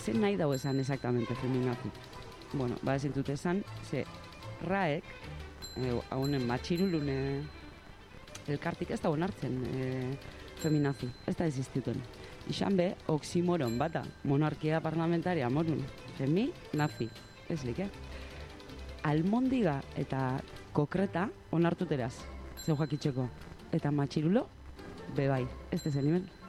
zen nahi dago esan exactamente feminazi. Bueno, ezin dut esan, ze raek, haunen matxirulun elkartik ez da onartzen feminazi, ez da existituen. Ixan be, oximoron bata, monarkia parlamentaria morun, nazi, ez like. Almondiga eta kokreta onartuteraz, zeu jakitxeko, eta matxirulo, bebai, ez da zen nimen.